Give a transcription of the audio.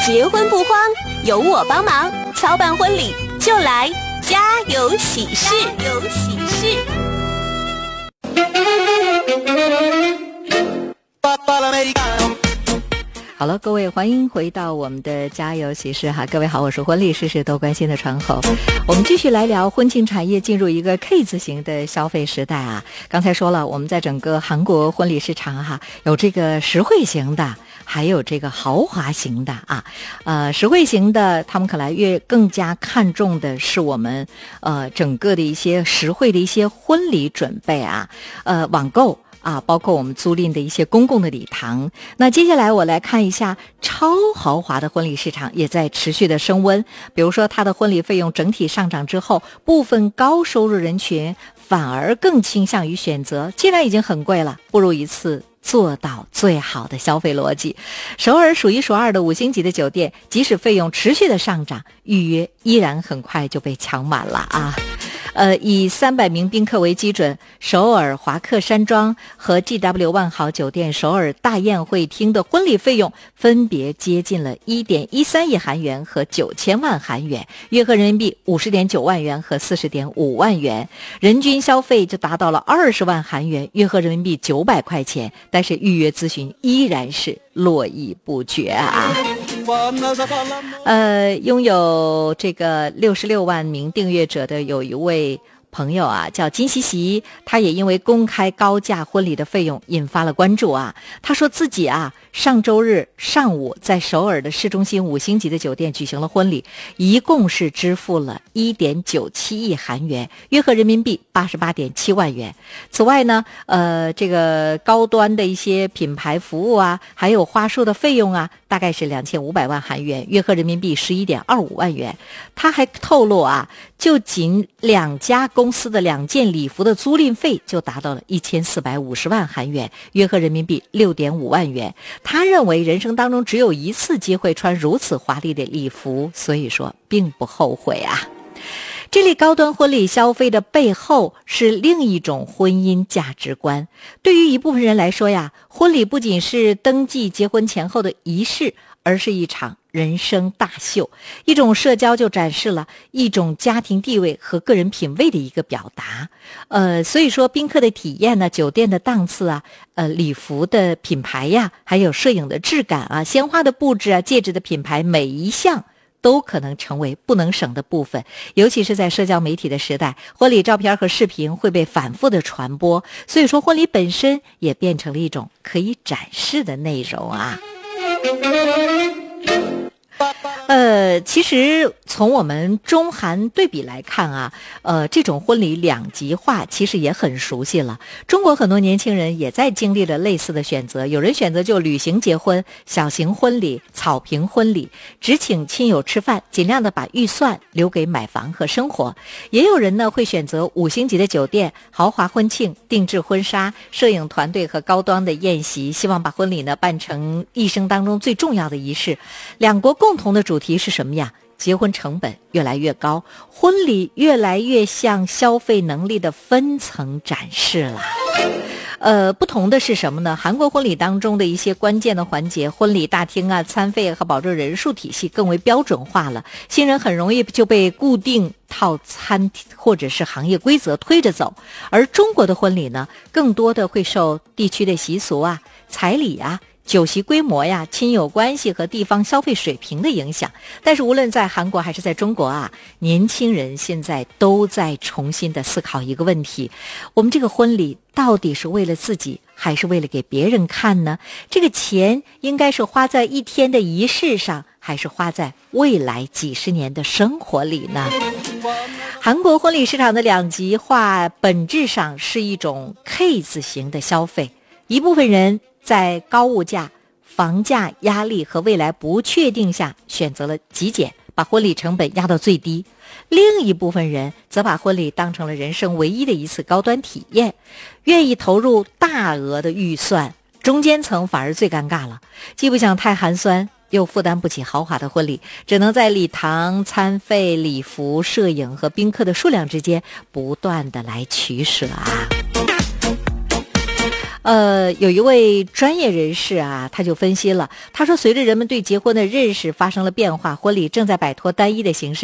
结婚不慌，有我帮忙，操办婚礼就来家有喜事。 好了，各位，欢迎回到我们的家有喜事哈。各位好，我是婚礼事事都关心的传侯。我们继续来聊婚庆产业进入一个 K 字形的消费时代啊。刚才说了，我们在整个韩国婚礼市场哈，有这个实惠型的，还有这个豪华型的啊。实惠型的，他们可能更加看重的是我们整个的一些实惠的一些婚礼准备啊，网购。包括我们租赁的一些公共的礼堂。那接下来我来看一下超豪华的婚礼市场也在持续的升温。比如说它的婚礼费用整体上涨之后，部分高收入人群反而更倾向于选择，既然已经很贵了，不如一次做到最好的消费逻辑。首尔数一数二的5星级的酒店，即使费用持续的上涨，预约依然很快就被抢满了啊。以300名宾客为基准，首尔华客山庄和 GW 万豪酒店首尔大宴会厅的婚礼费用分别接近了 1.13 亿韩元和9000万韩元，约合人民币 50.9 万元和 40.5 万元，人均消费就达到了20万韩元，约合人民币900块钱，但是预约咨询依然是络绎不绝啊。拥有这个66万名订阅者的有一位朋友啊，叫金喜喜，他也因为公开高价婚礼的费用引发了关注啊。他说自己上周日上午在首尔的市中心5星级的酒店举行了婚礼，一共是支付了 1.97 亿韩元，约合人民币 88.7 万元。此外呢，这个高端的一些品牌服务还有花束的费用大概是2500万韩元，约合人民币 11.25 万元。他还透露就仅2家公司的2件礼服的租赁费就达到了1450万韩元，约合人民币 6.5 万元。他认为人生当中只有一次机会穿如此华丽的礼服，所以说并不后悔啊。这类高端婚礼消费的背后是另一种婚姻价值观。对于一部分人来说婚礼不仅是登记结婚前后的仪式，而是一场人生大秀，一种社交，就展示了一种家庭地位和个人品味的一个表达。所以说宾客的体验呢，酒店的档次礼服的品牌还有摄影的质感鲜花的布置戒指的品牌，每一项都可能成为不能省的部分。尤其是在社交媒体的时代，婚礼照片和视频会被反复的传播，所以说婚礼本身也变成了一种可以展示的内容其实从我们中韩对比来看这种婚礼两极化其实也很熟悉了。中国很多年轻人也在经历了类似的选择，有人选择就旅行结婚、小型婚礼、草坪婚礼，只请亲友吃饭，尽量的把预算留给买房和生活。也有人呢会选择5星级的酒店、豪华婚庆、定制婚纱、摄影团队和高端的宴席，希望把婚礼呢办成一生当中最重要的仪式。两国共同的主题是什么呀？结婚成本越来越高，婚礼越来越像消费能力的分层展示了。不同的是什么呢？韩国婚礼当中的一些关键的环节，婚礼大厅餐费和保证人数体系更为标准化了，新人很容易就被固定套餐或者是行业规则推着走。而中国的婚礼呢，更多的会受地区的习俗彩礼酒席规模亲友关系和地方消费水平的影响。但是无论在韩国还是在中国年轻人现在都在重新的思考一个问题：我们这个婚礼到底是为了自己，还是为了给别人看呢？这个钱应该是花在一天的仪式上，还是花在未来几十年的生活里呢？韩国婚礼市场的两极化本质上是一种 K 字形的消费，一部分人在高物价、房价压力和未来不确定下选择了极简，把婚礼成本压到最低。另一部分人则把婚礼当成了人生唯一的一次高端体验，愿意投入大额的预算。中间层反而最尴尬了，既不想太寒酸，又负担不起豪华的婚礼，只能在礼堂、餐费、礼服、摄影和宾客的数量之间不断的来取舍有一位专业人士啊，他就分析了，他说随着人们对结婚的认识发生了变化，婚礼正在摆脱单一的形式。